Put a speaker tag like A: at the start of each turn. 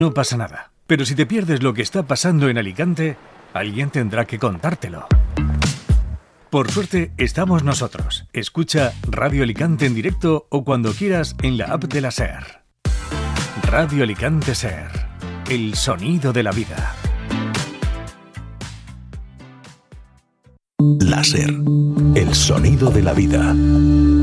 A: No pasa nada. Pero si te pierdes lo que está pasando en Alicante, alguien tendrá que contártelo. Por suerte, estamos nosotros. Escucha Radio Alicante en directo o cuando quieras en la app de la SER. Radio Alicante SER. El sonido de la vida.
B: La SER. El sonido de la vida.